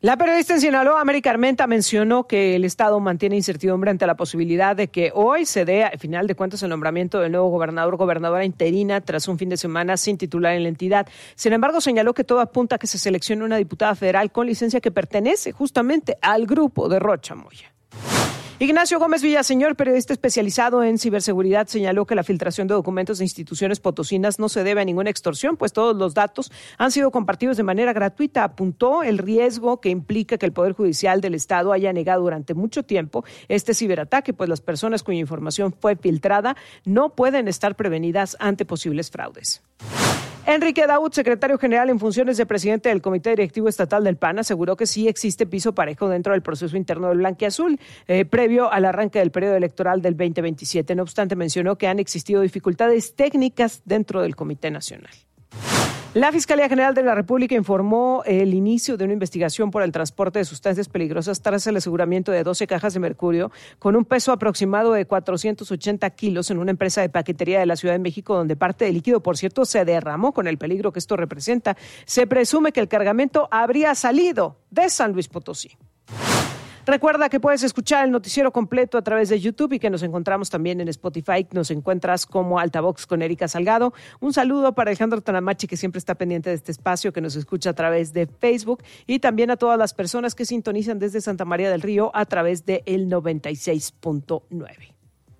La periodista en Sinaloa, América Armenta, mencionó que el Estado mantiene incertidumbre ante la posibilidad de que hoy se dé, al final de cuentas, el nombramiento del nuevo gobernadora interina tras un fin de semana sin titular en la entidad. Sin embargo, señaló que todo apunta a que se seleccione una diputada federal con licencia que pertenece justamente al grupo de Rocha Moya. Ignacio Gómez Villaseñor, periodista especializado en ciberseguridad, señaló que la filtración de documentos de instituciones potosinas no se debe a ninguna extorsión, pues todos los datos han sido compartidos de manera gratuita. Apuntó el riesgo que implica que el Poder Judicial del Estado haya negado durante mucho tiempo este ciberataque, pues las personas cuya información fue filtrada no pueden estar prevenidas ante posibles fraudes. Enrique Daud, secretario general en funciones de presidente del Comité Directivo Estatal del PAN, aseguró que sí existe piso parejo dentro del proceso interno del blanquiazul, previo al arranque del periodo electoral del 2027. No obstante, mencionó que han existido dificultades técnicas dentro del Comité Nacional. La Fiscalía General de la República informó el inicio de una investigación por el transporte de sustancias peligrosas tras el aseguramiento de 12 cajas de mercurio con un peso aproximado de 480 kilos en una empresa de paquetería de la Ciudad de México, donde parte del líquido, por cierto, se derramó con el peligro que esto representa. Se presume que el cargamento habría salido de San Luis Potosí. Recuerda que puedes escuchar el noticiero completo a través de YouTube y que nos encontramos también en Spotify. Nos encuentras como Altavox con Erika Salgado. Un saludo para Alejandro Tanamachi, que siempre está pendiente de este espacio, que nos escucha a través de Facebook, y también a todas las personas que sintonizan desde Santa María del Río a través de el 96.9.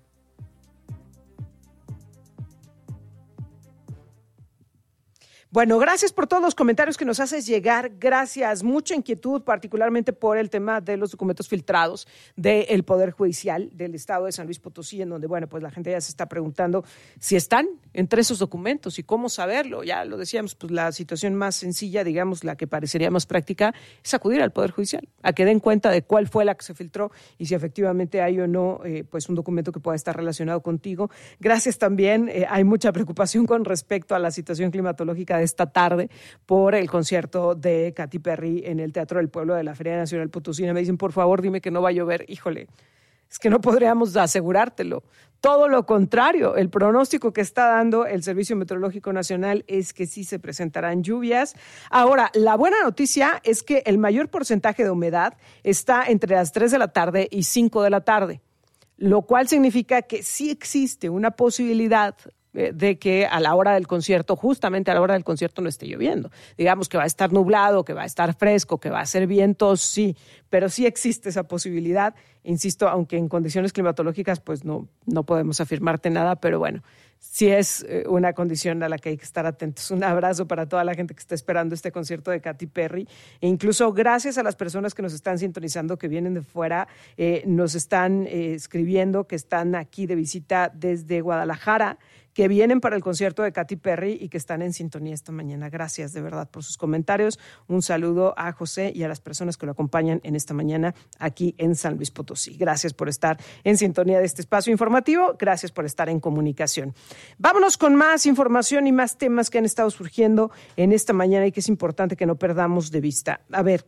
Bueno, gracias por todos los comentarios que nos haces llegar. Gracias, mucha inquietud, particularmente por el tema de los documentos filtrados del Poder Judicial del Estado de San Luis Potosí, en donde, bueno, pues la gente ya se está preguntando si están entre esos documentos y cómo saberlo. Ya lo decíamos, pues la situación más sencilla, digamos, la que parecería más práctica, es acudir al Poder Judicial, a que den cuenta de cuál fue la que se filtró y si efectivamente hay o no, pues un documento que pueda estar relacionado contigo. Gracias también, hay mucha preocupación con respecto a la situación climatológica de esta tarde por el concierto de Katy Perry en el Teatro del Pueblo de la Feria Nacional Potosina. Me dicen, por favor, dime que no va a llover. Híjole, es que no podríamos asegurártelo. Todo lo contrario, el pronóstico que está dando el Servicio Meteorológico Nacional es que sí se presentarán lluvias. Ahora, la buena noticia es que el mayor porcentaje de humedad está entre las 3 de la tarde y 5 de la tarde, lo cual significa que sí existe una posibilidad de que a la hora del concierto, justamente a la hora del concierto, no esté lloviendo. Digamos que va a estar nublado, que va a estar fresco, que va a ser viento, sí, pero sí existe esa posibilidad. Insisto, aunque en condiciones climatológicas pues no podemos afirmarte nada, pero bueno, sí es una condición a la que hay que estar atentos. Un abrazo para toda la gente que está esperando este concierto de Katy Perry. E incluso gracias a las personas que nos están sintonizando, que vienen de fuera, nos están escribiendo, que están aquí de visita desde Guadalajara, que vienen para el concierto de Katy Perry y que están en sintonía esta mañana. Gracias de verdad por sus comentarios. Un saludo a José y a las personas que lo acompañan en esta mañana aquí en San Luis Potosí. Gracias por estar en sintonía de este espacio informativo. Gracias por estar en comunicación. Vámonos con más información y más temas que han estado surgiendo en esta mañana y que es importante que no perdamos de vista. A ver,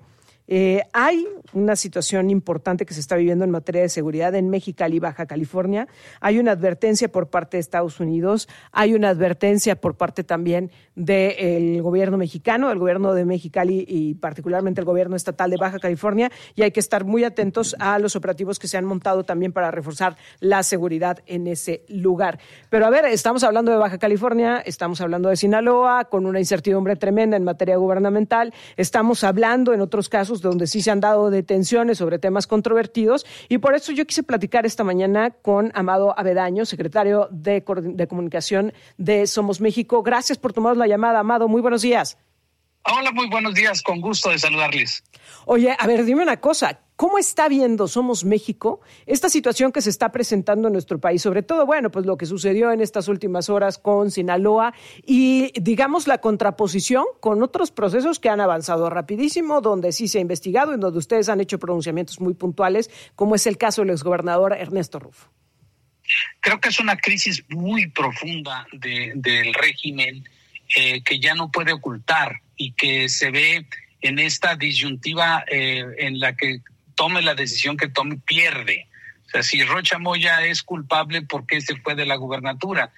hay una situación importante que se está viviendo en materia de seguridad en Mexicali, Baja California. Hay una advertencia por parte de Estados Unidos, hay una advertencia por parte también del gobierno mexicano, del gobierno de Mexicali y particularmente el gobierno estatal de Baja California, y hay que estar muy atentos a los operativos que se han montado también para reforzar la seguridad en ese lugar. Pero a ver, estamos hablando de Baja California, estamos hablando de Sinaloa, con una incertidumbre tremenda en materia gubernamental, estamos hablando en otros casos donde sí se han dado detenciones sobre temas controvertidos, y por eso yo quise platicar esta mañana con Amado Avedaño, secretario de Comunicación de Somos México. Gracias por tomar la llamada, Amado. Muy buenos días. Hola, muy buenos días. Con gusto de saludarles. Oye, a ver, dime una cosa. ¿Cómo está viendo Somos México esta situación que se está presentando en nuestro país? Sobre todo, bueno, pues lo que sucedió en estas últimas horas con Sinaloa y, digamos, la contraposición con otros procesos que han avanzado rapidísimo, donde sí se ha investigado, en donde ustedes han hecho pronunciamientos muy puntuales, como es el caso del exgobernador Ernesto Rufo. Creo que es una crisis muy profunda del régimen que ya no puede ocultar y que se ve en esta disyuntiva en la que tome la decisión que tome, pierde. O sea, si Rocha Moya es culpable, ¿por qué se fue de la gubernatura?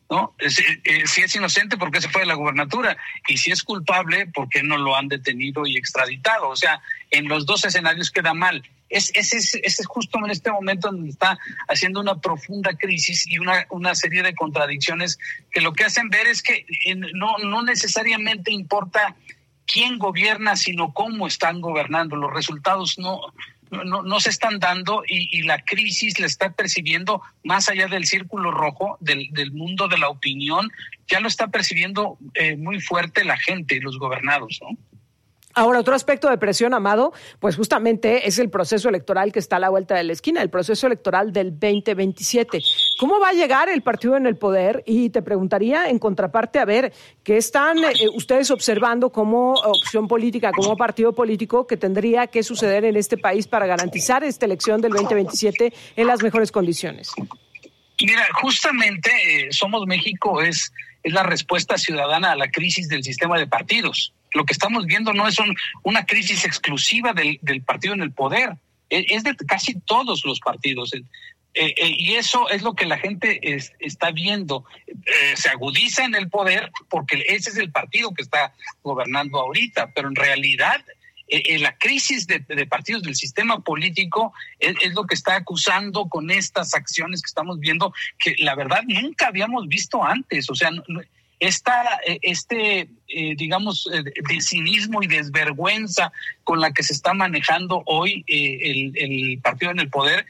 ¿no? Si es inocente, ¿por qué se fue de la gubernatura? Y si es culpable, ¿por qué no lo han detenido y extraditado? O sea, en los dos escenarios queda mal. Es justo en este momento donde está haciendo una profunda crisis y una serie de contradicciones que lo que hacen ver es que no necesariamente importa quién gobierna, sino cómo están gobernando. Los resultados no se están dando y la crisis la está percibiendo más allá del círculo rojo del mundo de la opinión. Ya lo está percibiendo muy fuerte la gente, los gobernados, ¿no? Ahora, otro aspecto de presión, Amado, pues justamente es el proceso electoral que está a la vuelta de la esquina, el proceso electoral del 2027. ¿Cómo va a llegar el partido en el poder? Y te preguntaría en contraparte, a ver, ¿qué están ustedes observando como opción política, como partido político que tendría que suceder en este país para garantizar esta elección del 2027 en las mejores condiciones? Mira, justamente Somos México es la respuesta ciudadana a la crisis del sistema de partidos. Lo que estamos viendo no es una crisis exclusiva del partido en el poder, es de casi todos los partidos. Y eso es lo que la gente está viendo. Se agudiza en el poder porque ese es el partido que está gobernando ahorita, pero en realidad la crisis de partidos del sistema político es lo que está acusando con estas acciones que estamos viendo, que la verdad nunca habíamos visto antes. O sea, digamos, de cinismo y desvergüenza con la que se está manejando hoy el partido en el poder,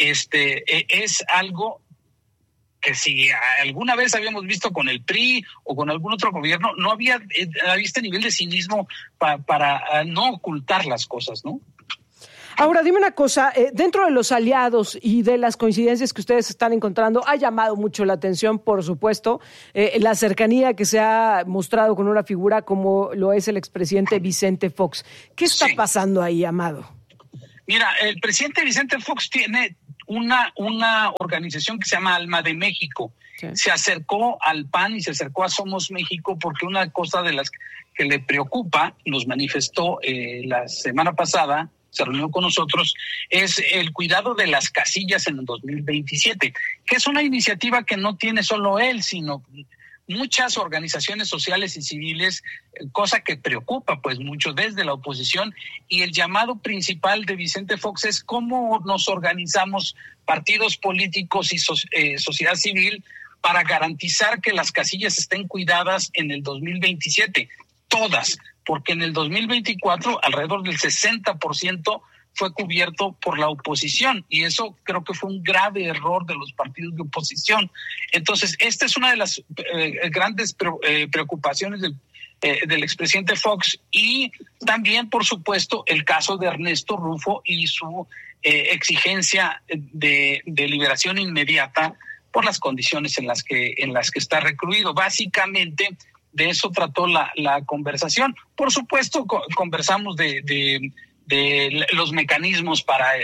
es algo que si alguna vez habíamos visto con el PRI o con algún otro gobierno, no había este nivel de cinismo para no ocultar las cosas, ¿no? Ahora, dime una cosa, dentro de los aliados y de las coincidencias que ustedes están encontrando, ha llamado mucho la atención, por supuesto, la cercanía que se ha mostrado con una figura como lo es el expresidente Vicente Fox. ¿Qué está pasando ahí, Amado? Mira, el presidente Vicente Fox tiene una organización que se llama Alma de México. Sí. Se acercó al PAN y se acercó a Somos México porque una cosa de las que le preocupa, nos manifestó la semana pasada, se reunió con nosotros, es el cuidado de las casillas en el 2027, que es una iniciativa que no tiene solo él, sino muchas organizaciones sociales y civiles, cosa que preocupa pues mucho desde la oposición, y el llamado principal de Vicente Fox es cómo nos organizamos partidos políticos y sociedad civil para garantizar que las casillas estén cuidadas en el 2027, todas, porque en el 2024 alrededor del 60% fue cubierto por la oposición, y eso creo que fue un grave error de los partidos de oposición. Entonces, esta es una de las grandes preocupaciones del expresidente Fox, y también, por supuesto, el caso de Ernesto Rufo y su exigencia de liberación inmediata por las condiciones en las que está recluido. Básicamente, de eso trató la conversación. Por supuesto, conversamos de los mecanismos para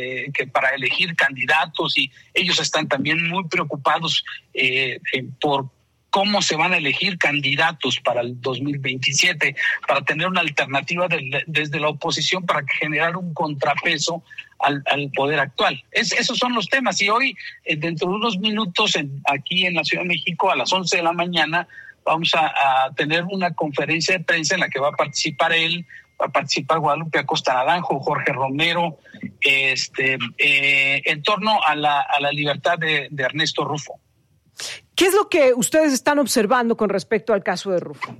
elegir candidatos, y ellos están también muy preocupados por cómo se van a elegir candidatos para el 2027, para tener una alternativa desde la oposición para generar un contrapeso al poder actual. Esos son los temas, y hoy, dentro de unos minutos, aquí en la Ciudad de México, a las 11 de la mañana, vamos a tener una conferencia de prensa en la que va a participar Guadalupe Acosta Naranjo, Jorge Romero, en torno a la libertad de Ernesto Rufo. ¿Qué es lo que ustedes están observando con respecto al caso de Rufo?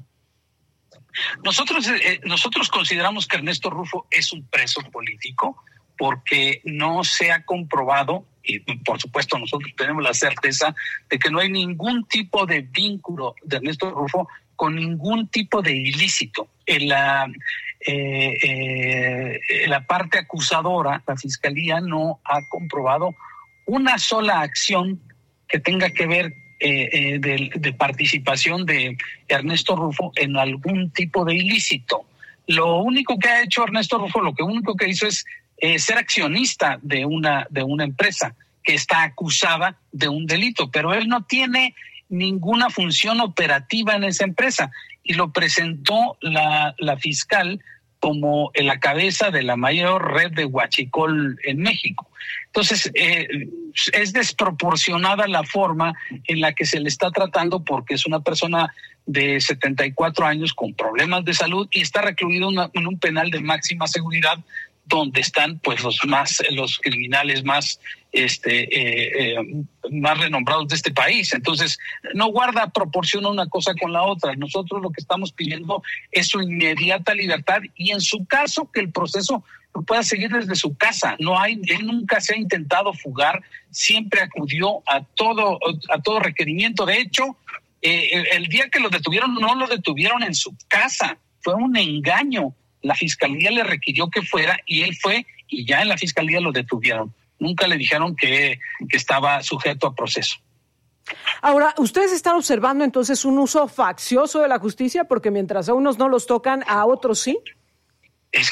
Nosotros consideramos que Ernesto Rufo es un preso político porque no se ha comprobado, y por supuesto nosotros tenemos la certeza de que no hay ningún tipo de vínculo de Ernesto Rufo con ningún tipo de ilícito. La parte acusadora, la Fiscalía, no ha comprobado una sola acción que tenga que ver de participación de Ernesto Rufo en algún tipo de ilícito. Lo único que ha hecho Ernesto Rufo, lo único que hizo es ser accionista de una empresa que está acusada de un delito, pero él no tiene ninguna función operativa en esa empresa, y lo presentó la fiscal como la cabeza de la mayor red de huachicol en México. Entonces, es desproporcionada la forma en la que se le está tratando, porque es una persona de 74 años con problemas de salud y está recluido en un penal de máxima seguridad, donde están pues los criminales más más renombrados de este país. Entonces, no guarda proporción una cosa con la otra. Nosotros lo que estamos pidiendo es su inmediata libertad y, en su caso, que el proceso lo pueda seguir desde su casa. Él nunca se ha intentado fugar, siempre acudió a todo requerimiento. De hecho, el día que lo detuvieron, no lo detuvieron en su casa, fue un engaño. La fiscalía le requirió que fuera y él fue, y ya en la fiscalía lo detuvieron. Nunca le dijeron que estaba sujeto a proceso. Ahora, ¿ustedes están observando entonces un uso faccioso de la justicia? Porque mientras a unos no los tocan, a otros sí. Es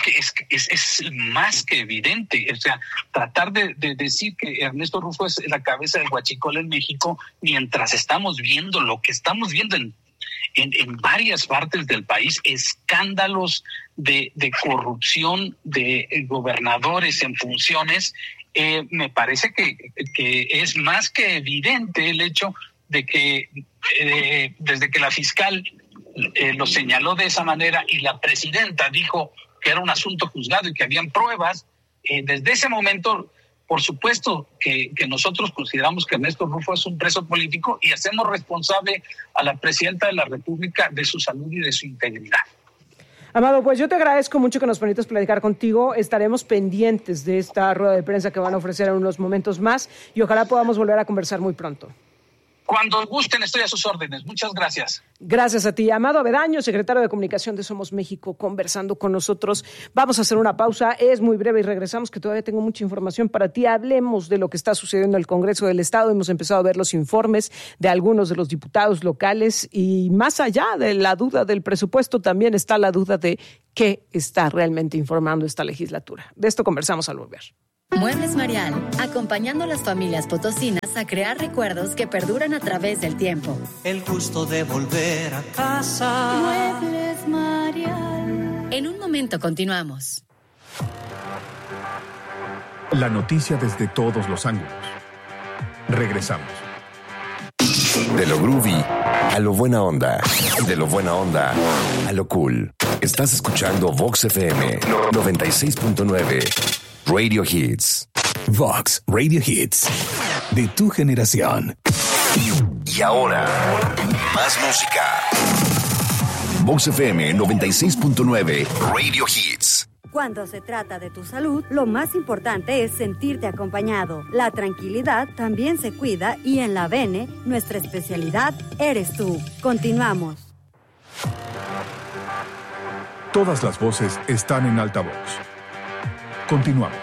más que evidente. O sea, tratar de decir que Ernesto Rufo es la cabeza del huachicol en México, mientras estamos viendo lo que estamos viendo en varias partes del país, escándalos de corrupción de gobernadores en funciones, me parece que es más que evidente el hecho de que desde que la fiscal lo señaló de esa manera y la presidenta dijo que era un asunto juzgado y que habían pruebas, desde ese momento, por supuesto que nosotros consideramos que Ernesto Rufo es un preso político y hacemos responsable a la presidenta de la República de su salud y de su integridad. Amado, pues yo te agradezco mucho que nos permitas platicar contigo. Estaremos pendientes de esta rueda de prensa que van a ofrecer en unos momentos más y ojalá podamos volver a conversar muy pronto. Cuando gusten, estoy a sus órdenes. Muchas gracias. Gracias a ti. Amado Avedaño, secretario de Comunicación de Somos México, conversando con nosotros. Vamos a hacer una pausa, es muy breve y regresamos, que todavía tengo mucha información para ti. Hablemos de lo que está sucediendo en el Congreso del Estado. Hemos empezado a ver los informes de algunos de los diputados locales y más allá de la duda del presupuesto, también está la duda de qué está realmente informando esta legislatura. De esto conversamos al volver. Muebles Marial, acompañando a las familias potosinas a crear recuerdos que perduran a través del tiempo. El gusto de volver a casa. Muebles Marial. En un momento continuamos. La noticia desde todos los ángulos. Regresamos. De lo groovy a lo buena onda. De lo buena onda a lo cool. Estás escuchando Vox FM 96.9. Radio Hits. Vox Radio Hits. De tu generación. Y ahora, más música. Vox FM 96.9. Radio Hits. Cuando se trata de tu salud, lo más importante es sentirte acompañado. La tranquilidad también se cuida y en la Bene, nuestra especialidad eres tú. Continuamos. Todas las voces están en altavoz. Continuamos.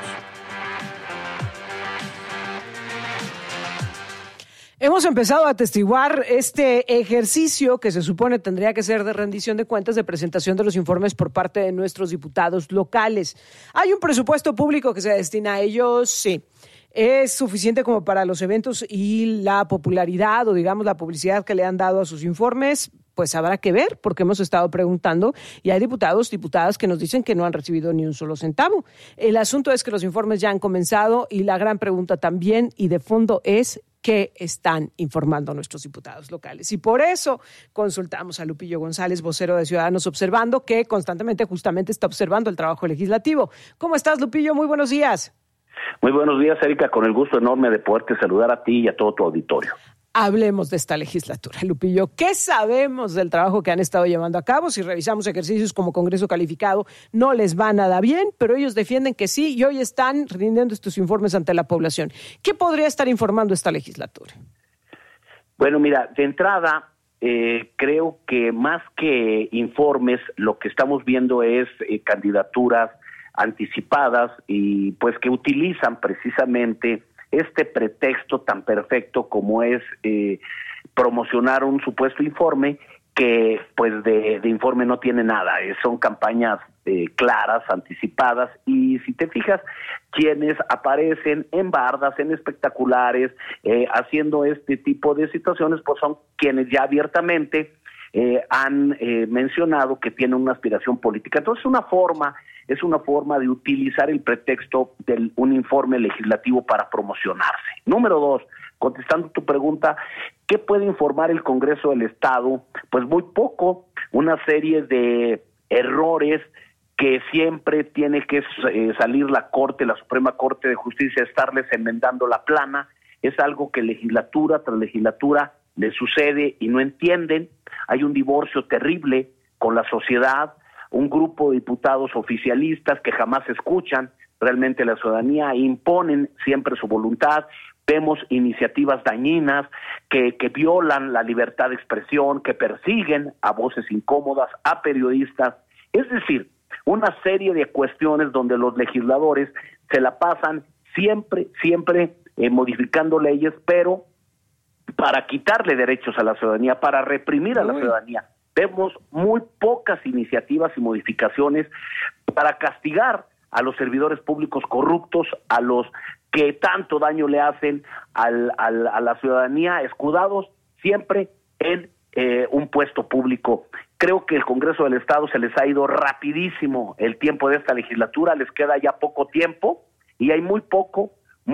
Hemos empezado a atestiguar este ejercicio que se supone tendría que ser de rendición de cuentas, de presentación de los informes por parte de nuestros diputados locales. ¿Hay un presupuesto público que se destina a ellos? Sí. ¿Es suficiente como para los eventos y la popularidad o, digamos, la publicidad que le han dado a sus informes? Pues habrá que ver, porque hemos estado preguntando y hay diputadas que nos dicen que no han recibido ni un solo centavo. El asunto es que los informes ya han comenzado y la gran pregunta también y de fondo es ¿qué están informando nuestros diputados locales? Y por eso consultamos a Lupillo González, vocero de Ciudadanos Observando, que constantemente justamente está observando el trabajo legislativo. ¿Cómo estás, Lupillo? Muy buenos días. Muy buenos días, Erika, con el gusto enorme de poderte saludar a ti y a todo tu auditorio. Hablemos de esta legislatura, Lupillo. ¿Qué sabemos del trabajo que han estado llevando a cabo? Si revisamos ejercicios como Congreso Calificado, no les va nada bien, pero ellos defienden que sí y hoy están rindiendo estos informes ante la población. ¿Qué podría estar informando esta legislatura? Bueno, mira, de entrada, creo que más que informes, lo que estamos viendo es candidaturas anticipadas y pues que utilizan precisamente este pretexto tan perfecto como es promocionar un supuesto informe que pues de informe no tiene nada, son campañas claras, anticipadas, y si te fijas, quienes aparecen en bardas, en espectaculares, haciendo este tipo de situaciones, pues son quienes ya abiertamente han mencionado que tienen una aspiración política. Entonces es una forma de utilizar el pretexto de un informe legislativo para promocionarse. Número 2, contestando tu pregunta, ¿qué puede informar el Congreso del Estado? Pues muy poco, una serie de errores que siempre tiene que salir la Suprema Corte de Justicia, estarles enmendando la plana. Es algo que legislatura tras legislatura le sucede y no entienden. Hay un divorcio terrible con la sociedad, un grupo de diputados oficialistas que jamás escuchan realmente la ciudadanía, imponen siempre su voluntad. Vemos iniciativas dañinas que violan la libertad de expresión, que persiguen a voces incómodas, a periodistas. Es decir, una serie de cuestiones donde los legisladores se la pasan siempre modificando leyes, pero para quitarle derechos a la ciudadanía, para reprimir a la ciudadanía. Vemos muy pocas iniciativas y modificaciones para castigar a los servidores públicos corruptos, a los que tanto daño le hacen a la ciudadanía, escudados siempre en un puesto público. Creo que el Congreso del Estado se les ha ido rapidísimo el tiempo de esta legislatura, les queda ya poco tiempo y hay muy poco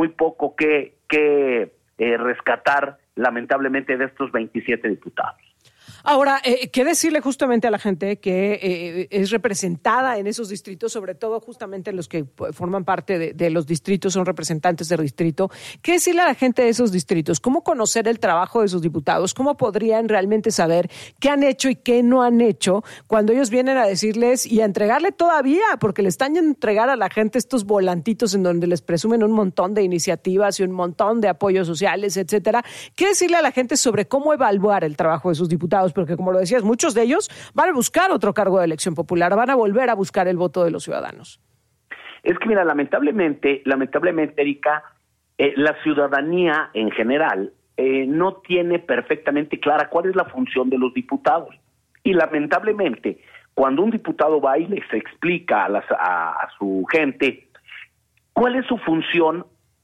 que rescatar lamentablemente de estos 27 diputados. Ahora, ¿qué decirle justamente a la gente que es representada en esos distritos, sobre todo justamente los que forman parte de los distritos, son representantes del distrito? ¿Qué decirle a la gente de esos distritos? ¿Cómo conocer el trabajo de sus diputados? ¿Cómo podrían realmente saber qué han hecho y qué no han hecho cuando ellos vienen a decirles y a entregarle todavía, porque le están a entregar a la gente estos volantitos en donde les presumen un montón de iniciativas y un montón de apoyos sociales, etcétera? ¿Qué decirle a la gente sobre cómo evaluar el trabajo de sus diputados? Porque, como lo decías, muchos de ellos van a buscar otro cargo de elección popular, van a volver a buscar el voto de los ciudadanos. Es que, mira, lamentablemente, Erika, la ciudadanía en general no tiene perfectamente clara cuál es la función de los diputados. Y lamentablemente, cuando un diputado va y les explica a su gente cuál es su función,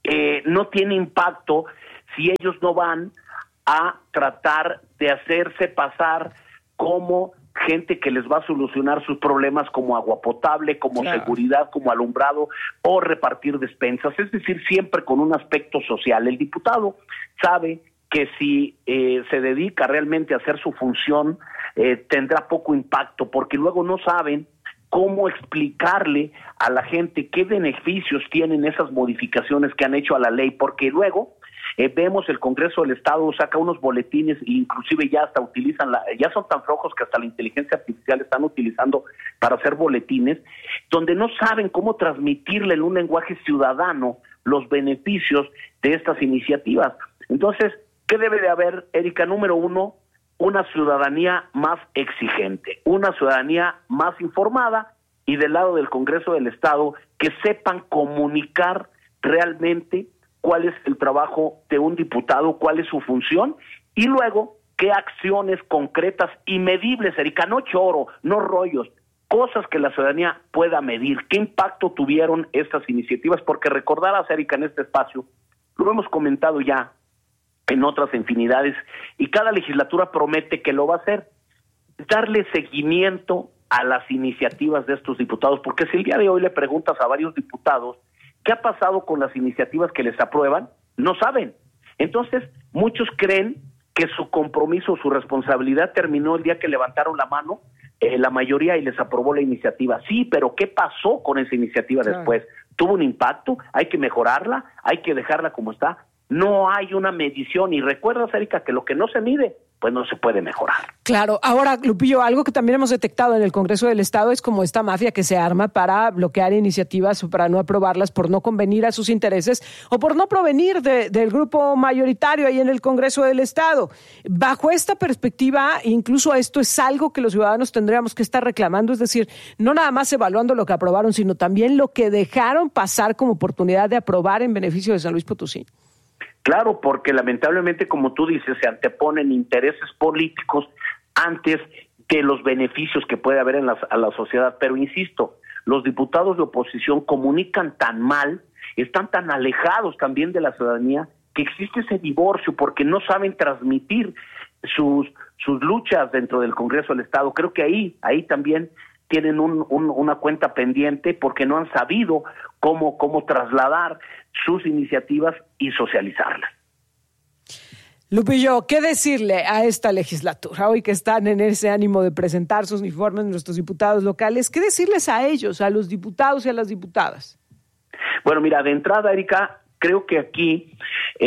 no tiene impacto si ellos no van a tratar de hacerse pasar como gente que les va a solucionar sus problemas, como agua potable, como seguridad, como alumbrado o repartir despensas, es decir, siempre con un aspecto social. El diputado sabe que si se dedica realmente a hacer su función, tendrá poco impacto, porque luego no saben cómo explicarle a la gente qué beneficios tienen esas modificaciones que han hecho a la ley, porque luego vemos el Congreso del Estado saca unos boletines e inclusive ya hasta utilizan, ya son tan flojos que hasta la inteligencia artificial están utilizando para hacer boletines, donde no saben cómo transmitirle en un lenguaje ciudadano los beneficios de estas iniciativas. Entonces, ¿qué debe de haber, Erika? Número 1, una ciudadanía más exigente, una ciudadanía más informada y del lado del Congreso del Estado que sepan comunicar realmente cuál es el trabajo de un diputado, cuál es su función, y luego qué acciones concretas y medibles, Erika, no choro, no rollos, cosas que la ciudadanía pueda medir, qué impacto tuvieron estas iniciativas, porque recordarás, Erika, en este espacio, lo hemos comentado ya en otras infinidades, y cada legislatura promete que lo va a hacer, darle seguimiento a las iniciativas de estos diputados, porque si el día de hoy le preguntas a varios diputados, ¿qué ha pasado con las iniciativas que les aprueban? No saben. Entonces, muchos creen que su compromiso, su responsabilidad terminó el día que levantaron la mano, la mayoría, y les aprobó la iniciativa. Sí, pero ¿qué pasó con esa iniciativa después? ¿Tuvo un impacto? ¿Hay que mejorarla? ¿Hay que dejarla como está? No hay una medición. Y recuerda, Erika, que lo que no se mide, pues no se puede mejorar. Claro. Ahora, Lupillo, algo que también hemos detectado en el Congreso del Estado es como esta mafia que se arma para bloquear iniciativas o para no aprobarlas por no convenir a sus intereses o por no provenir del grupo mayoritario ahí en el Congreso del Estado. Bajo esta perspectiva, incluso esto es algo que los ciudadanos tendríamos que estar reclamando, es decir, no nada más evaluando lo que aprobaron, sino también lo que dejaron pasar como oportunidad de aprobar en beneficio de San Luis Potosí. Claro, porque lamentablemente, como tú dices, se anteponen intereses políticos antes de los beneficios que puede haber a la sociedad. Pero insisto, los diputados de oposición comunican tan mal, están tan alejados también de la ciudadanía, que existe ese divorcio porque no saben transmitir sus luchas dentro del Congreso del Estado. Creo que ahí también tienen una cuenta pendiente porque no han sabido cómo trasladar sus iniciativas y socializarlas. Lupillo, ¿qué decirle a esta legislatura? Hoy que están en ese ánimo de presentar sus informes nuestros diputados locales, ¿qué decirles a ellos, a los diputados y a las diputadas? Bueno, mira, de entrada, Erika, creo que aquí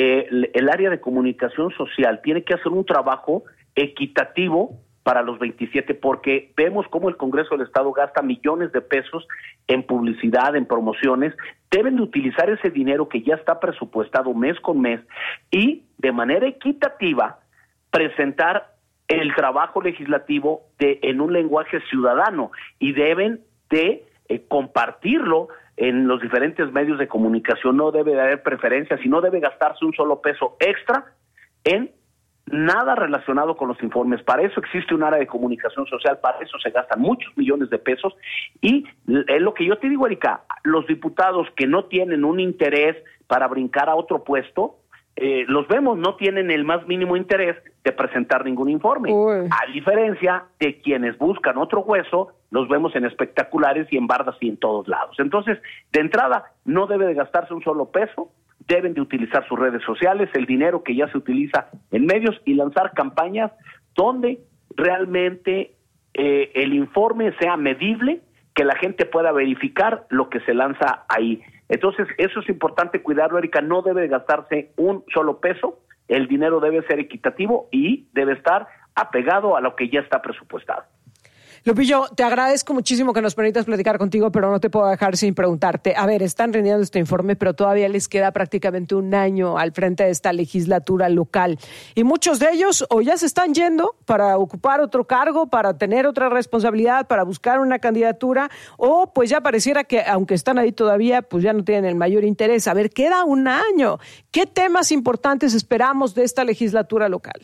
el área de comunicación social tiene que hacer un trabajo equitativo para los 27, porque vemos cómo el Congreso del Estado gasta millones de pesos en publicidad, en promociones. Deben de utilizar ese dinero que ya está presupuestado mes con mes y de manera equitativa presentar el trabajo legislativo en un lenguaje ciudadano, y deben de compartirlo en los diferentes medios de comunicación. No debe de haber preferencias y no debe gastarse un solo peso extra en nada relacionado con los informes. Para eso existe un área de comunicación social, para eso se gastan muchos millones de pesos, y es lo que yo te digo, Erika, los diputados que no tienen un interés para brincar a otro puesto, los vemos, no tienen el más mínimo interés de presentar ningún informe. A diferencia de quienes buscan otro hueso, los vemos en espectaculares y en bardas y en todos lados. Entonces, de entrada, no debe de gastarse un solo peso, deben de utilizar sus redes sociales, el dinero que ya se utiliza en medios, y lanzar campañas donde realmente el informe sea medible, que la gente pueda verificar lo que se lanza ahí. Entonces, eso es importante cuidarlo, Erika, no debe de gastarse un solo peso, el dinero debe ser equitativo y debe estar apegado a lo que ya está presupuestado. Lupillo, te agradezco muchísimo que nos permitas platicar contigo, pero no te puedo dejar sin preguntarte. A ver, están rindiendo este informe, pero todavía les queda prácticamente un año al frente de esta legislatura local. Y muchos de ellos o ya se están yendo para ocupar otro cargo, para tener otra responsabilidad, para buscar una candidatura, o pues ya pareciera que, aunque están ahí todavía, pues ya no tienen el mayor interés. A ver, queda un año. ¿Qué temas importantes esperamos de esta legislatura local?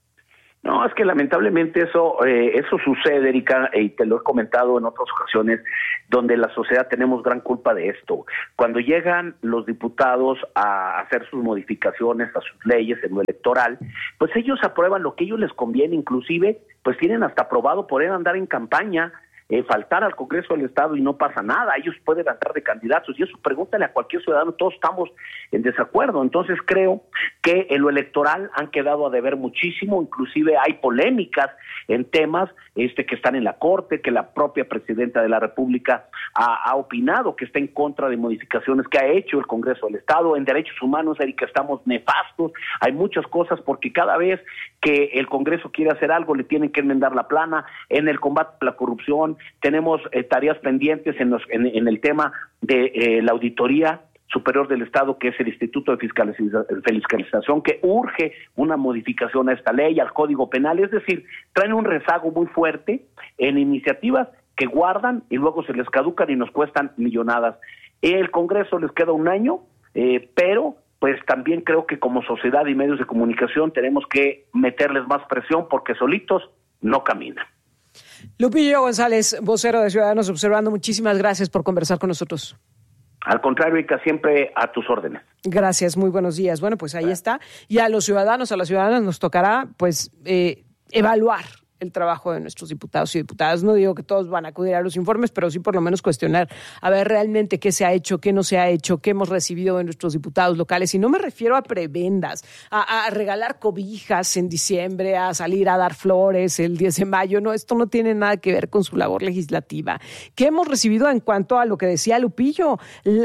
No, es que lamentablemente eso sucede, Erika, y te lo he comentado en otras ocasiones, donde la sociedad tenemos gran culpa de esto. Cuando llegan los diputados a hacer sus modificaciones a sus leyes en lo electoral, pues ellos aprueban lo que a ellos les conviene, inclusive pues tienen hasta aprobado poder andar en campaña, faltar al Congreso del Estado y no pasa nada, ellos pueden andar de candidatos, y eso pregúntale a cualquier ciudadano, todos estamos en desacuerdo. Entonces creo que en lo electoral han quedado a deber muchísimo, inclusive hay polémicas en temas que están en la Corte, que la propia Presidenta de la República ha opinado que está en contra de modificaciones que ha hecho el Congreso del Estado. En derechos humanos, Erika, estamos nefastos, hay muchas cosas, porque cada vez que el Congreso quiere hacer algo le tienen que enmendar la plana. En el combate a la corrupción tenemos tareas pendientes en el tema de la Auditoría Superior del Estado, que es el Instituto de Fiscalización, que urge una modificación a esta ley, al Código Penal. Es decir, traen un rezago muy fuerte en iniciativas que guardan y luego se les caducan y nos cuestan millonadas. El Congreso les queda un año, pero pues también creo que como sociedad y medios de comunicación tenemos que meterles más presión, porque solitos no caminan. Lupillo González, vocero de Ciudadanos Observando, muchísimas gracias por conversar con nosotros. Al contrario, Erika, siempre a tus órdenes. Gracias, muy buenos días. Bueno, pues ahí está. Y a los ciudadanos, a las ciudadanas nos tocará pues evaluar el trabajo de nuestros diputados y diputadas. No digo que todos van a acudir a los informes, pero sí por lo menos cuestionar, a ver realmente qué se ha hecho, qué no se ha hecho, qué hemos recibido de nuestros diputados locales. Y no me refiero a prebendas, a regalar cobijas en diciembre, a salir a dar flores el 10 de mayo. No, esto no tiene nada que ver con su labor legislativa. ¿Qué hemos recibido en cuanto a lo que decía Lupillo?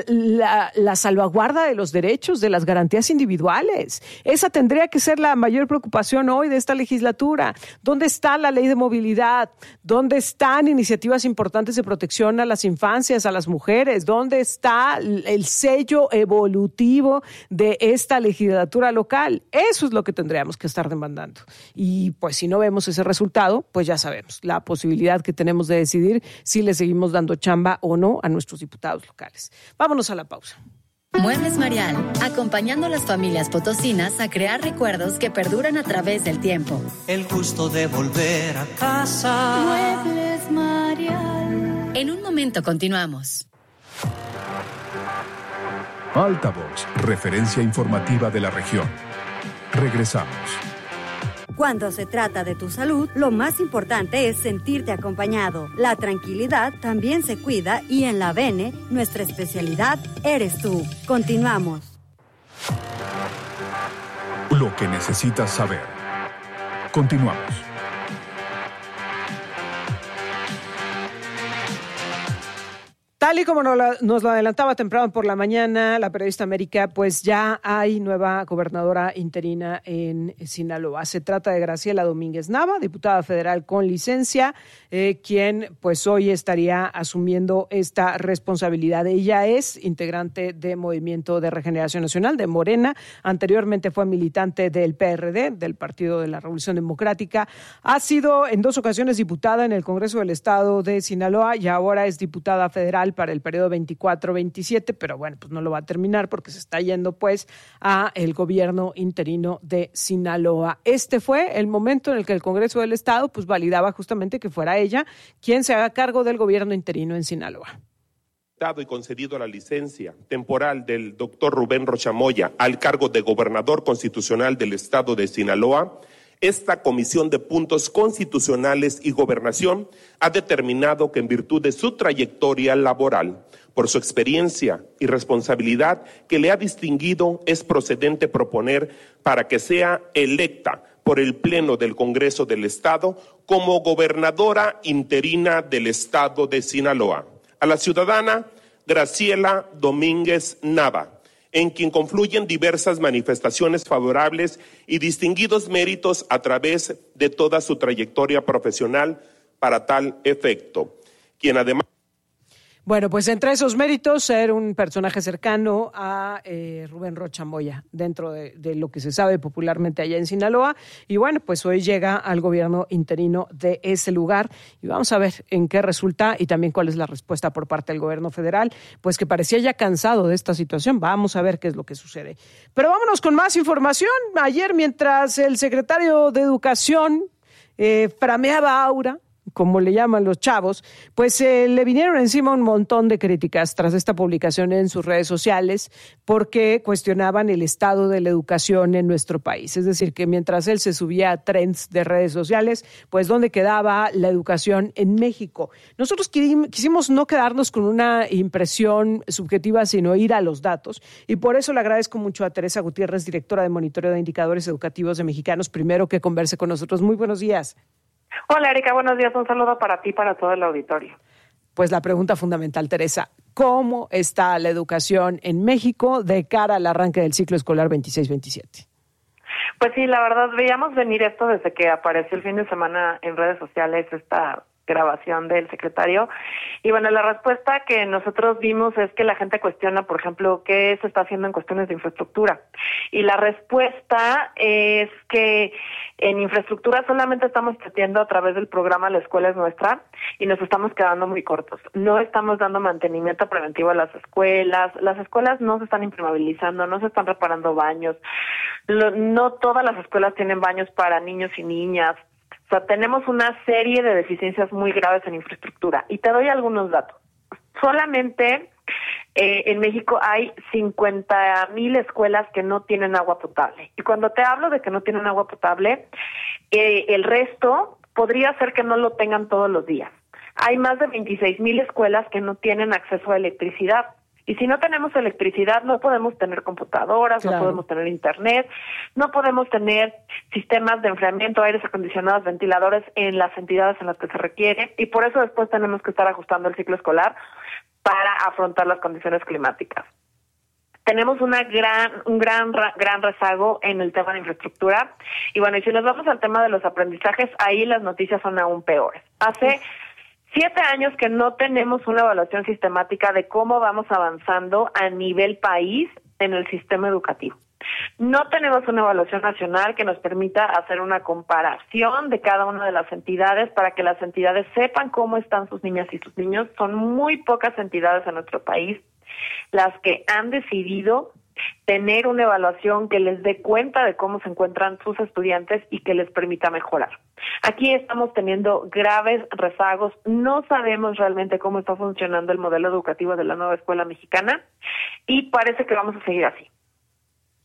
La salvaguarda de los derechos, de las garantías individuales. Esa tendría que ser la mayor preocupación hoy de esta legislatura. ¿Dónde está la ley de movilidad? ¿Dónde están iniciativas importantes de protección a las infancias, a las mujeres? ¿Dónde está el sello evolutivo de esta legislatura local? Eso es lo que tendríamos que estar demandando. Y pues si no vemos ese resultado, pues ya sabemos la posibilidad que tenemos de decidir si le seguimos dando chamba o no a nuestros diputados locales. Vámonos a la pausa. Muebles Marial, acompañando a las familias potosinas a crear recuerdos que perduran a través del tiempo. El gusto de volver a casa. Muebles Marial. En un momento continuamos. Altavoz, referencia informativa de la región. Regresamos. Cuando se trata de tu salud, lo más importante es sentirte acompañado. La tranquilidad también se cuida y en la Bene, nuestra especialidad eres tú. Continuamos. Lo que necesitas saber. Continuamos. Tal y como nos lo adelantaba temprano por la mañana la periodista América, pues ya hay nueva gobernadora interina en Sinaloa. Se trata de Graciela Domínguez Nava, diputada federal con licencia, quien pues hoy estaría asumiendo esta responsabilidad. Ella es integrante de Movimiento de Regeneración Nacional, de Morena. Anteriormente fue militante del PRD, del Partido de la Revolución Democrática. Ha sido en 2 ocasiones diputada en el Congreso del Estado de Sinaloa y ahora es diputada federal para el periodo 24-27, pero bueno, pues no lo va a terminar porque se está yendo pues a el gobierno interino de Sinaloa. Este fue el momento en el que el Congreso del Estado pues validaba justamente que fuera ella quien se haga cargo del gobierno interino en Sinaloa. Dado y concedido la licencia temporal del doctor Rubén Rocha Moya al cargo de gobernador constitucional del estado de Sinaloa, esta Comisión de Puntos Constitucionales y Gobernación ha determinado que en virtud de su trayectoria laboral, por su experiencia y responsabilidad que le ha distinguido, es procedente proponer para que sea electa por el Pleno del Congreso del Estado como gobernadora interina del estado de Sinaloa, a la ciudadana Graciela Domínguez Nava, en quien confluyen diversas manifestaciones favorables y distinguidos méritos a través de toda su trayectoria profesional para tal efecto, quien además... Bueno, pues entre esos méritos, ser un personaje cercano a Rubén Rocha Moya, dentro de lo que se sabe popularmente allá en Sinaloa. Y bueno, pues hoy llega al gobierno interino de ese lugar y vamos a ver en qué resulta y también cuál es la respuesta por parte del gobierno federal, pues que parecía ya cansado de esta situación. Vamos a ver qué es lo que sucede. Pero vámonos con más información. Ayer, mientras el secretario de Educación frameaba aura, como le llaman los chavos, pues le vinieron encima un montón de críticas tras esta publicación en sus redes sociales porque cuestionaban el estado de la educación en nuestro país. Es decir, que mientras él se subía a trends de redes sociales, pues ¿dónde quedaba la educación en México? Nosotros quisimos no quedarnos con una impresión subjetiva, sino ir a los datos. Y por eso le agradezco mucho a Teresa Gutiérrez, directora de Monitoreo de Indicadores Educativos de Mexicanos, primero que converse con nosotros. Muy buenos días. Hola, Erika, buenos días. Un saludo para ti y para todo el auditorio. Pues la pregunta fundamental, Teresa, ¿cómo está la educación en México de cara al arranque del ciclo escolar 26-27? Pues sí, la verdad, veíamos venir esto desde que apareció el fin de semana en redes sociales esta grabación del secretario. Y bueno, la respuesta que nosotros vimos es que la gente cuestiona, por ejemplo, qué se está haciendo en cuestiones de infraestructura. Y la respuesta es que en infraestructura solamente estamos teniendo a través del programa La Escuela es Nuestra y nos estamos quedando muy cortos. No estamos dando mantenimiento preventivo a las escuelas no se están impermeabilizando, no se están reparando baños, no todas las escuelas tienen baños para niños y niñas. O sea, tenemos una serie de deficiencias muy graves en infraestructura. Y te doy algunos datos. Solamente en México hay 50,000 escuelas que no tienen agua potable. Y cuando te hablo de que no tienen agua potable, el resto podría ser que no lo tengan todos los días. Hay más de 26,000 escuelas que no tienen acceso a electricidad. Y si no tenemos electricidad, no podemos tener computadoras, claro, no podemos tener internet, no podemos tener sistemas de enfriamiento, aires acondicionados, ventiladores en las entidades en las que se requiere. Y por eso después tenemos que estar ajustando el ciclo escolar para afrontar las condiciones climáticas. Tenemos un gran rezago en el tema de infraestructura. Y bueno, y si nos vamos al tema de los aprendizajes, ahí las noticias son aún peores. Hace 7 años que no tenemos una evaluación sistemática de cómo vamos avanzando a nivel país en el sistema educativo. No tenemos una evaluación nacional que nos permita hacer una comparación de cada una de las entidades para que las entidades sepan cómo están sus niñas y sus niños. Son muy pocas entidades en nuestro país las que han decidido tener una evaluación que les dé cuenta de cómo se encuentran sus estudiantes y que les permita mejorar. Aquí estamos teniendo graves rezagos, no sabemos realmente cómo está funcionando el modelo educativo de la nueva escuela mexicana y parece que vamos a seguir así.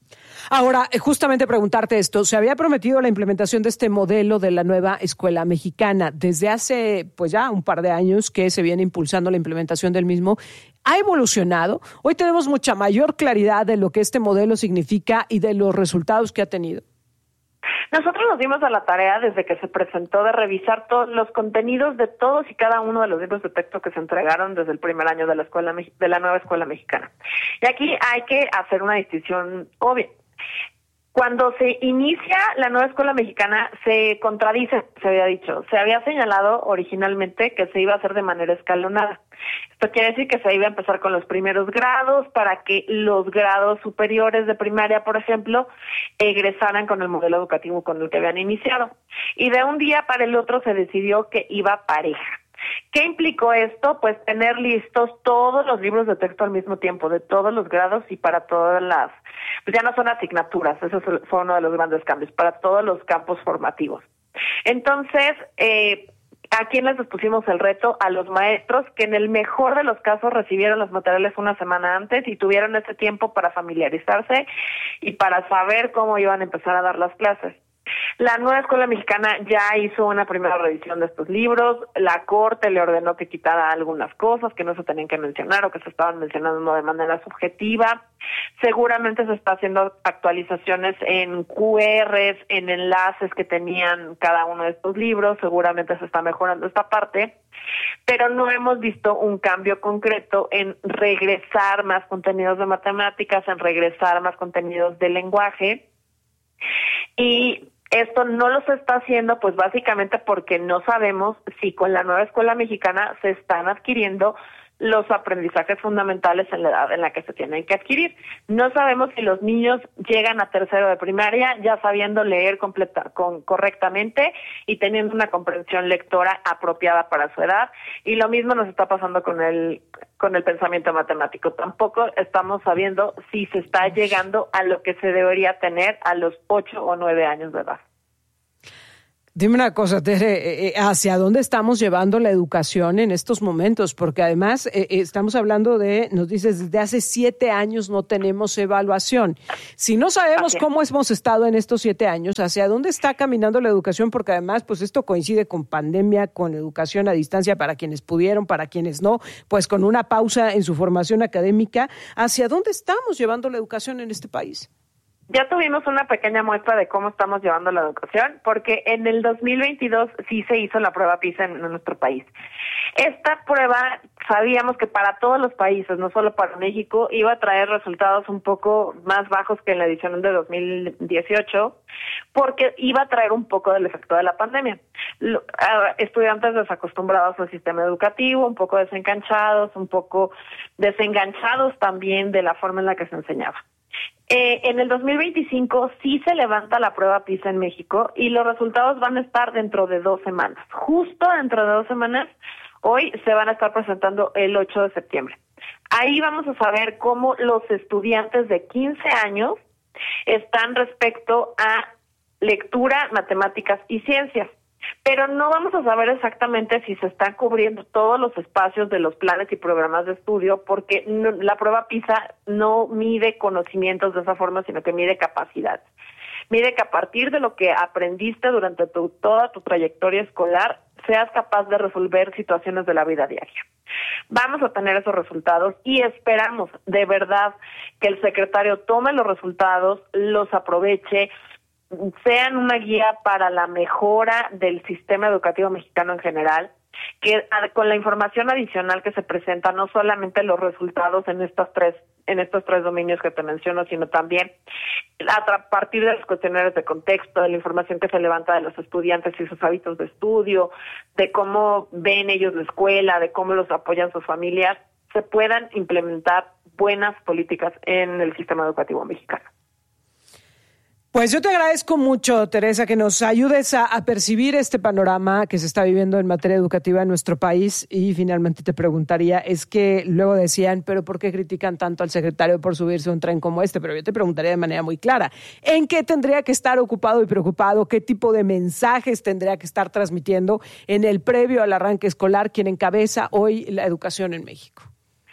Ahora, justamente preguntarte esto, se había prometido la implementación de este modelo de la nueva escuela mexicana. Desde hace pues ya un par de años que se viene impulsando la implementación del mismo. ¿Ha evolucionado? Hoy tenemos mucha mayor claridad de lo que este modelo significa y de los resultados que ha tenido. Nosotros nos dimos a la tarea desde que se presentó de revisar todos los contenidos de todos y cada uno de los libros de texto que se entregaron desde el primer año de la nueva escuela mexicana. Y aquí hay que hacer una distinción obvia. Cuando se inicia la nueva escuela mexicana, se contradice, se había dicho. Se había señalado originalmente que se iba a hacer de manera escalonada. Esto quiere decir que se iba a empezar con los primeros grados para que los grados superiores de primaria, por ejemplo, egresaran con el modelo educativo con el que habían iniciado. Y de un día para el otro se decidió que iba pareja. ¿Qué implicó esto? Pues tener listos todos los libros de texto al mismo tiempo, de todos los grados y para todas las, pues ya no son asignaturas, eso fue uno de los grandes cambios, para todos los campos formativos. Entonces, ¿a quién les pusimos el reto? A los maestros, que en el mejor de los casos recibieron los materiales una semana antes y tuvieron ese tiempo para familiarizarse y para saber cómo iban a empezar a dar las clases. La nueva escuela mexicana ya hizo una primera revisión de estos libros, la Corte le ordenó que quitara algunas cosas que no se tenían que mencionar o que se estaban mencionando de manera subjetiva. Seguramente se está haciendo actualizaciones en QRs, en enlaces que tenían cada uno de estos libros, seguramente se está mejorando esta parte, pero no hemos visto un cambio concreto en regresar más contenidos de matemáticas, en regresar más contenidos de lenguaje. Y esto no lo se está haciendo pues básicamente porque no sabemos si con la nueva escuela mexicana se están adquiriendo los aprendizajes fundamentales en la edad en la que se tienen que adquirir. No sabemos si los niños llegan a tercero de primaria ya sabiendo leer correctamente y teniendo una comprensión lectora apropiada para su edad, y lo mismo nos está pasando con el pensamiento matemático. Tampoco estamos sabiendo si se está llegando a lo que se debería tener a los 8 o 9 años de edad. Dime una cosa, Tere, ¿hacia dónde estamos llevando la educación en estos momentos? Porque además estamos hablando de, nos dices, desde hace 7 años no tenemos evaluación. Si no sabemos cómo hemos estado en estos 7 años, ¿hacia dónde está caminando la educación? Porque además, pues esto coincide con pandemia, con educación a distancia para quienes pudieron, para quienes no, pues con una pausa en su formación académica. ¿Hacia dónde estamos llevando la educación en este país? Ya tuvimos una pequeña muestra de cómo estamos llevando la educación, porque en el 2022 sí se hizo la prueba PISA en nuestro país. Esta prueba sabíamos que para todos los países, no solo para México, iba a traer resultados un poco más bajos que en la edición de 2018, porque iba a traer un poco del efecto de la pandemia. Estudiantes desacostumbrados al sistema educativo, un poco desenganchados también de la forma en la que se enseñaba. En el 2025 sí se levanta la prueba PISA en México y los resultados van a estar dentro de 2 semanas. Justo dentro de 2 semanas, hoy se van a estar presentando el 8 de septiembre. Ahí vamos a saber cómo los estudiantes de 15 años están respecto a lectura, matemáticas y ciencias. Pero no vamos a saber exactamente si se están cubriendo todos los espacios de los planes y programas de estudio, porque la prueba PISA no mide conocimientos de esa forma, sino que mide capacidades. Mide que a partir de lo que aprendiste durante toda tu trayectoria escolar, seas capaz de resolver situaciones de la vida diaria. Vamos a tener esos resultados y esperamos de verdad que el secretario tome los resultados, los aproveche, sean una guía para la mejora del sistema educativo mexicano en general, que con la información adicional que se presenta, no solamente los resultados en estos tres dominios que te menciono, sino también a partir de los cuestionarios de contexto, de la información que se levanta de los estudiantes y sus hábitos de estudio, de cómo ven ellos la escuela, de cómo los apoyan sus familias, se puedan implementar buenas políticas en el sistema educativo mexicano. Pues yo te agradezco mucho, Teresa, que nos ayudes a percibir este panorama que se está viviendo en materia educativa en nuestro país. Y finalmente te preguntaría, es que luego decían, pero ¿por qué critican tanto al secretario por subirse a un tren como este? Pero yo te preguntaría de manera muy clara, ¿en qué tendría que estar ocupado y preocupado? ¿Qué tipo de mensajes tendría que estar transmitiendo en el previo al arranque escolar quien encabeza hoy la educación en México?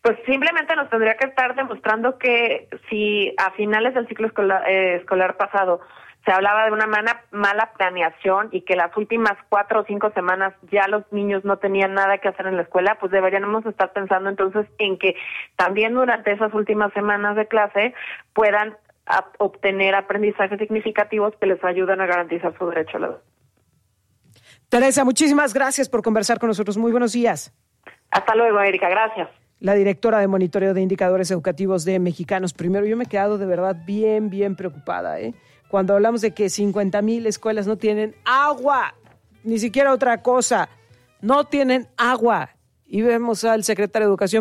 Pues simplemente nos tendría que estar demostrando que si a finales del ciclo escolar pasado se hablaba de una mala planeación y que las últimas 4 o 5 semanas ya los niños no tenían nada que hacer en la escuela, pues deberíamos estar pensando entonces en que también durante esas últimas semanas de clase puedan obtener aprendizajes significativos que les ayuden a garantizar su derecho a la educación. Teresa, muchísimas gracias por conversar con nosotros. Muy buenos días. Hasta luego, Erika. Gracias. La directora de Monitoreo de Indicadores Educativos de Mexicanos Primero. Yo me he quedado de verdad bien preocupada, cuando hablamos de que 50,000 escuelas no tienen agua, ni siquiera otra cosa, no tienen agua. Y vemos al secretario de Educación,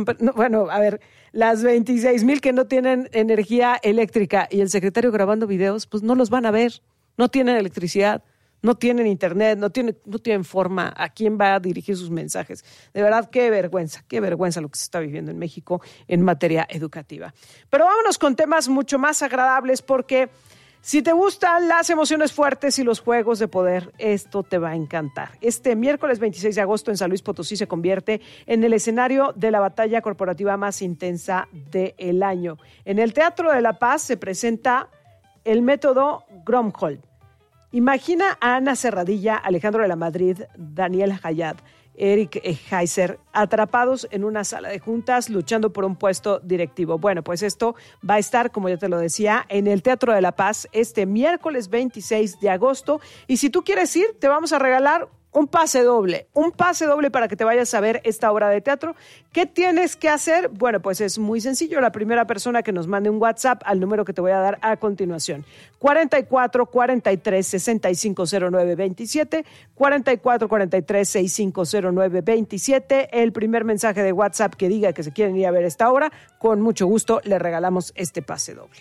las 26,000 que no tienen energía eléctrica y el secretario grabando videos, pues no los van a ver, no tienen electricidad, no tienen internet, no tienen forma. ¿A quién va a dirigir sus mensajes? De verdad, qué vergüenza lo que se está viviendo en México en materia educativa. Pero vámonos con temas mucho más agradables, porque si te gustan las emociones fuertes y los juegos de poder, esto te va a encantar. Este miércoles 26 de agosto en San Luis Potosí se convierte en el escenario de la batalla corporativa más intensa del año. En el Teatro de la Paz se presenta el método Gromholdt. Imagina a Ana Serradilla, Alejandro de la Madrid, Daniel Hayat, Eric Heiser, atrapados en una sala de juntas luchando por un puesto directivo. Bueno, pues esto va a estar, como ya te lo decía, en el Teatro de la Paz este miércoles 26 de agosto. Y si tú quieres ir, te vamos a regalar un pase doble para que te vayas a ver esta obra de teatro. ¿Qué tienes que hacer? Bueno, pues es muy sencillo. La primera persona que nos mande un WhatsApp al número que te voy a dar a continuación, 44 43 65 09 27, 44 43 65 09 27. El primer mensaje de WhatsApp que diga que se quieren ir a ver esta obra, con mucho gusto le regalamos este pase doble.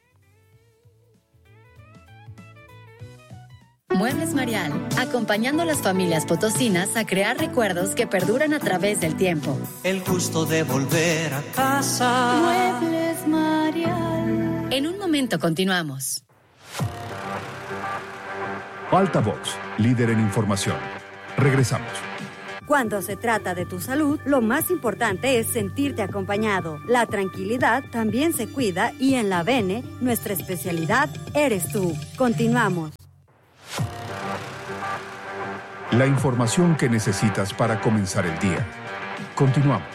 Muebles Marial, acompañando a las familias potosinas a crear recuerdos que perduran a través del tiempo. El gusto de volver a casa. Muebles Marial. En un momento continuamos. Altavox, líder en información. Regresamos. Cuando se trata de tu salud, lo más importante es sentirte acompañado. La tranquilidad también se cuida y en la Bene, nuestra especialidad eres tú. Continuamos. La información que necesitas para comenzar el día. Continuamos.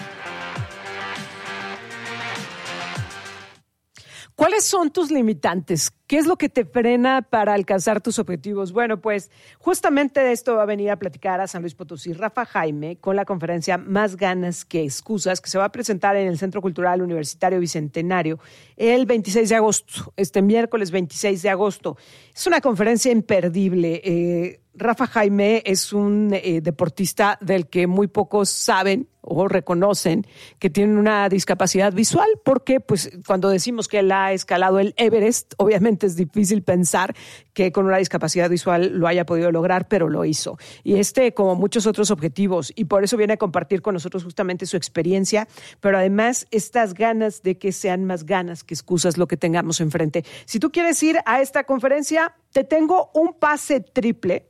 ¿Cuáles son tus limitantes? ¿Qué es lo que te frena para alcanzar tus objetivos? Bueno, pues justamente de esto va a venir a platicar a San Luis Potosí Rafa Jaime con la conferencia Más ganas que excusas, que se va a presentar en el Centro Cultural Universitario Bicentenario el 26 de agosto, este miércoles 26 de agosto. Es una conferencia imperdible. Rafa Jaime es un deportista del que muy pocos saben o reconocen que tiene una discapacidad visual, porque pues cuando decimos que él ha escalado el Everest, obviamente es difícil pensar que con una discapacidad visual lo haya podido lograr, pero lo hizo. Y como muchos otros objetivos, y por eso viene a compartir con nosotros justamente su experiencia, pero además estas ganas de que sean más ganas que excusas lo que tengamos enfrente. Si tú quieres ir a esta conferencia, te tengo un pase triple,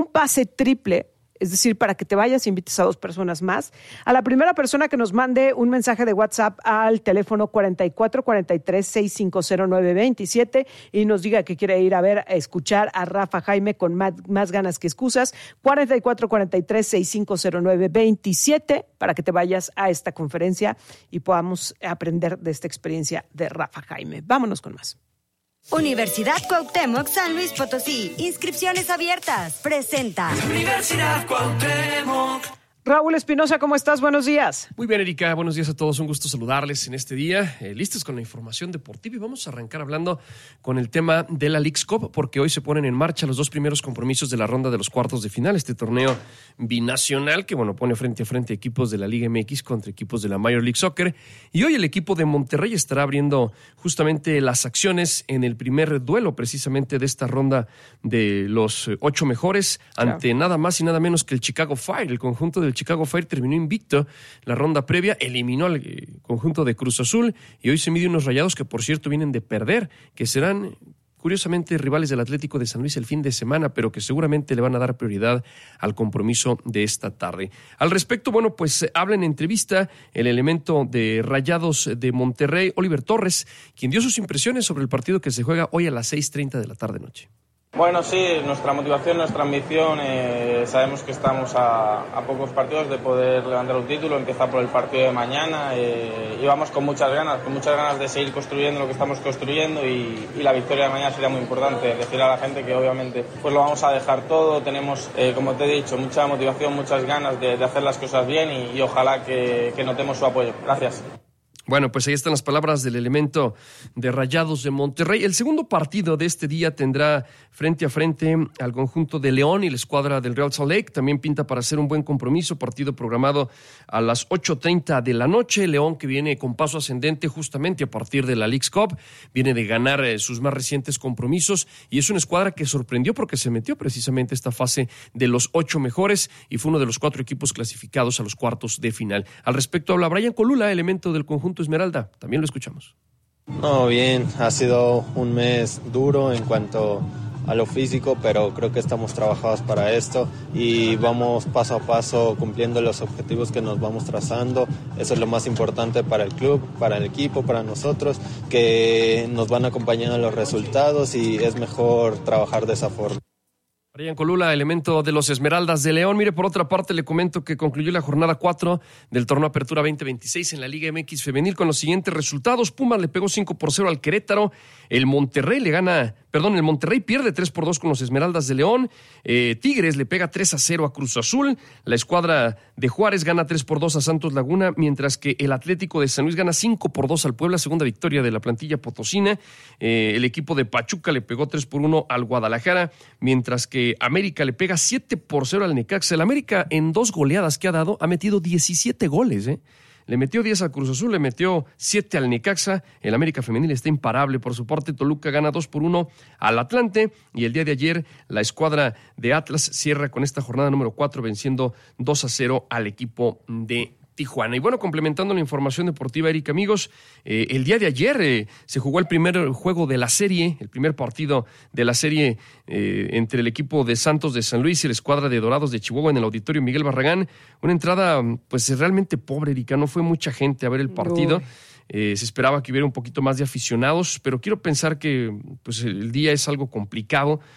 es decir, para que te vayas e invites a 2 personas más. A la primera persona que nos mande un mensaje de WhatsApp al teléfono 44 43 65 09 27 y nos diga que quiere ir a escuchar a Rafa Jaime con más ganas que excusas, 44 43 65 09 27, para que te vayas a esta conferencia y podamos aprender de esta experiencia de Rafa Jaime. Vámonos con más. Universidad Cuauhtémoc San Luis Potosí. Inscripciones abiertas. Presenta. Universidad Cuauhtémoc. Raúl Espinosa, ¿cómo estás? Buenos días. Muy bien, Erika. Buenos días a todos. Un gusto saludarles en este día. Listos con la información deportiva y vamos a arrancar hablando con el tema de la Leagues Cup, porque hoy se ponen en marcha los 2 primeros compromisos de la ronda de los cuartos de final. Este torneo binacional que, pone frente a frente equipos de la Liga MX contra equipos de la Major League Soccer. Y hoy el equipo de Monterrey estará abriendo justamente las acciones en el primer duelo precisamente de esta ronda de los 8 mejores ante nada más y nada menos que el Chicago Fire. El conjunto del Chicago Fire terminó invicto la ronda previa, eliminó al conjunto de Cruz Azul y hoy se mide unos Rayados que, por cierto, vienen de perder, que serán curiosamente rivales del Atlético de San Luis el fin de semana, pero que seguramente le van a dar prioridad al compromiso de esta tarde. Al respecto, bueno, pues habla en entrevista el elemento de Rayados de Monterrey, Oliver Torres, quien dio sus impresiones sobre el partido que se juega hoy a las 6:30 de la tarde-noche. Bueno, sí, nuestra motivación, nuestra ambición, sabemos que estamos a pocos partidos de poder levantar un título, empieza por el partido de mañana y vamos con muchas ganas de seguir construyendo lo que estamos construyendo y la victoria de mañana sería muy importante. Decir a la gente que obviamente pues lo vamos a dejar todo, tenemos, como te he dicho, mucha motivación, muchas ganas de hacer las cosas bien y ojalá que notemos su apoyo. Gracias. Bueno, pues ahí están las palabras del elemento de Rayados de Monterrey. El segundo partido de este día tendrá frente a frente al conjunto de León y la escuadra del Real Salt Lake. También pinta para hacer un buen compromiso, partido programado a las 8:30 de la noche. León, que viene con paso ascendente justamente a partir de la Leagues Cup, viene de ganar sus más recientes compromisos y es una escuadra que sorprendió porque se metió precisamente a esta fase de los 8 mejores y fue uno de los 4 equipos clasificados a los cuartos de final. Al respecto habla Brian Colula, elemento del conjunto Esmeralda. También lo escuchamos. No, bien, ha sido un mes duro en cuanto a lo físico, pero creo que estamos trabajados para esto y vamos paso a paso cumpliendo los objetivos que nos vamos trazando. Eso es lo más importante para el club, para el equipo, para nosotros, que nos van acompañando los resultados y es mejor trabajar de esa forma. Brian Colula, elemento de los Esmeraldas de León. Mire, por otra parte, le comento que concluyó la jornada 4 del torneo Apertura 2026 en la Liga MX Femenil con los siguientes resultados. Pumas le pegó 5-0 al Querétaro. El Monterrey pierde 3-2 con los Esmeraldas de León. Tigres le pega 3-0 a Cruz Azul. La escuadra de Juárez gana 3-2 a Santos Laguna, mientras que el Atlético de San Luis gana 5-2 al Puebla, segunda victoria de la plantilla potosina. El equipo de Pachuca le pegó 3-1 al Guadalajara, mientras que América le pega 7-0 al Necaxa. El América, en 2 goleadas que ha dado, ha metido 17 goles, Le metió 10 al Cruz Azul, le metió 7 al Necaxa. El América femenil está imparable. Por su parte, Toluca gana 2-1 al Atlante. Y el día de ayer, la escuadra de Atlas cierra con esta jornada número 4, venciendo 2-0 al equipo de Tijuana. Y bueno, complementando la información deportiva, Eric, amigos, el día de ayer se jugó el primer juego de la serie, el primer partido de la serie entre el equipo de Santos de San Luis y la escuadra de Dorados de Chihuahua en el Auditorio Miguel Barragán. Una entrada pues realmente pobre, Erika, no fue mucha gente a ver el partido. Se esperaba que hubiera un poquito más de aficionados, pero quiero pensar que pues el día es algo complicado